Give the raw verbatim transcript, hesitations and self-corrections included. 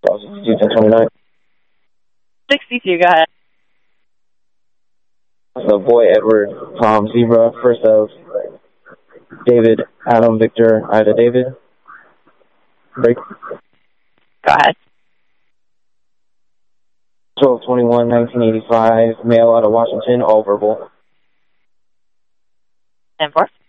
sixty-two, ten twenty-nine. sixty-two, go ahead. So boy, Edward, Tom, Zebra, first of David, Adam, Victor, Ida, David. Break. Go ahead. twelve twenty-one, nineteen eighty-five, male out of Washington, all verbal. ten four.